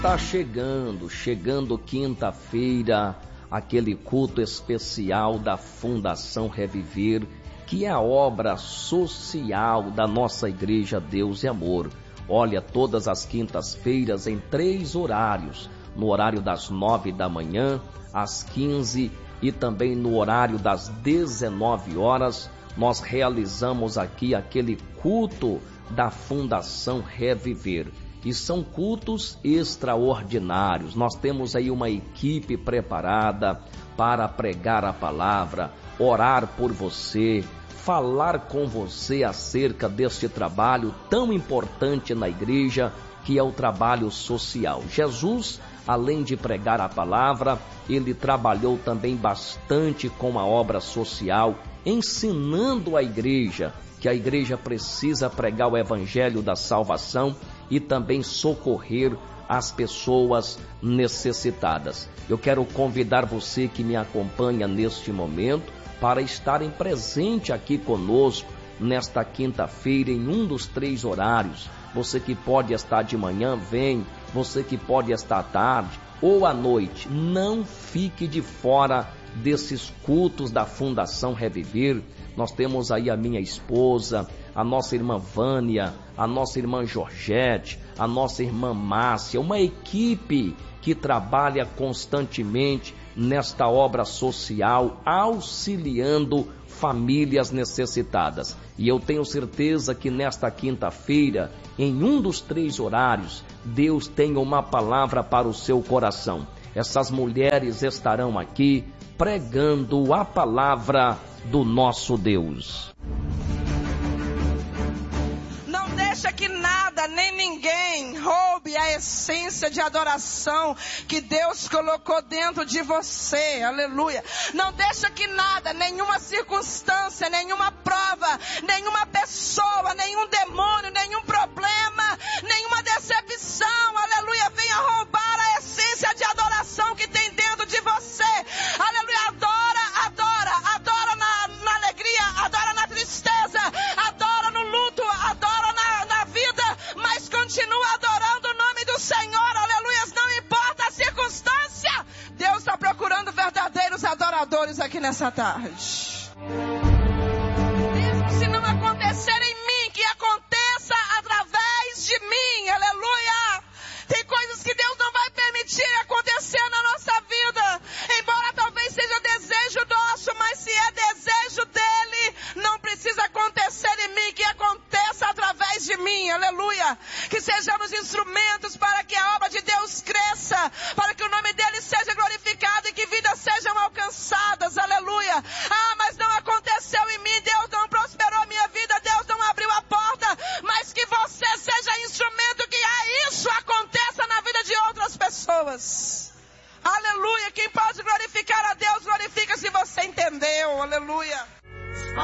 Está chegando quinta-feira, aquele culto especial da Fundação Reviver, que é a obra social da nossa Igreja Deus e Amor. Olha, todas as quintas-feiras em 3 horários, no horário das 9 da manhã, às 15 e também no horário das 19 horas, nós realizamos aqui aquele culto da Fundação Reviver. E são cultos extraordinários. Nós temos aí uma equipe preparada para pregar a palavra, orar por você, falar com você acerca deste trabalho tão importante na igreja, que é o trabalho social. Jesus, além de pregar a palavra, ele trabalhou também bastante com a obra social, ensinando a igreja que a igreja precisa pregar o evangelho da salvação e também socorrer as pessoas necessitadas. Eu quero convidar você que me acompanha neste momento para estarem presente aqui conosco nesta quinta-feira em um dos 3 horários. Você que pode estar de manhã, vem. Você que pode estar à tarde ou à noite, não fique de fora desses cultos da Fundação Reviver. Nós temos aí a minha esposa, a nossa irmã Vânia, a nossa irmã Georgette, a nossa irmã Márcia, uma equipe que trabalha constantemente nesta obra social, auxiliando famílias necessitadas. E eu tenho certeza que nesta quinta-feira, em um dos 3 horários, Deus tem uma palavra para o seu coração. Essas mulheres estarão aqui pregando a palavra do nosso Deus. Não deixa que nada nem ninguém roube a essência de adoração que Deus colocou dentro de você, aleluia. Não deixa que nada, nenhuma circunstância, nenhuma prova, nenhuma pessoa, nenhum demônio, nenhum problema, nenhuma decepção, aleluia, venha roubar a essência de adoração que tem dentro de você, aleluia. Adora na alegria, adora na tristeza, adora no luto, adora na vida, mas continua adorando o nome do Senhor, aleluia, não importa a circunstância. Deus está procurando verdadeiros adoradores aqui nessa tarde. Mesmo se não acontecer em mim, que aconteça através de mim, aleluia. Tem coisas que Deus não vai permitir acontecer na nossa vida, embora talvez seja desejo nosso, mas se é desejo dele, não precisa acontecer em mim, que aconteça através de mim, aleluia. Que sejamos instrumentos para que a obra de Deus cresça, para que o nome dele seja glorificado e que vidas sejam alcançadas, aleluia. Mas não aconteceu em mim, Deus não prosperou a minha vida, Deus não abriu a porta, mas que você seja instrumento que isso aconteça na vida de outras pessoas. Aleluia, quem pode glorificar a Deus, glorifica se você entendeu, aleluia.